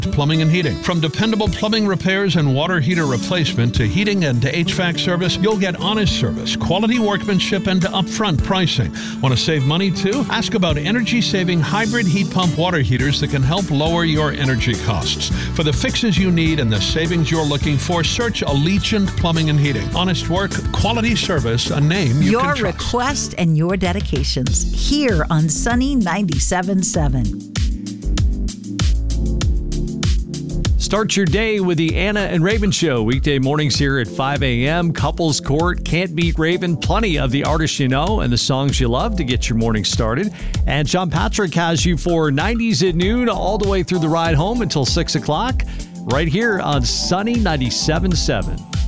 Plumbing and Heating. From dependable plumbing repairs and water heater replacement to heating and HVAC service, you'll get honest service, quality workmanship, and upfront pricing. Want to save money too? Ask about energy-saving hybrid heat pump water heaters that can help lower your energy costs. For the fixes you need and the savings you're looking for, search Allegiant Plumbing and Heating. Honest work, quality service, a name you can trust. Your request and your dedications here on Sunny 97.7. Start your day with the Anna and Raven Show. Weekday mornings here at 5 a.m. Couples Court, Can't Beat Raven. Plenty of the artists you know and the songs you love to get your morning started. And John Patrick has you for 90s at noon all the way through the ride home until 6 o'clock right here on Sunny 97.7.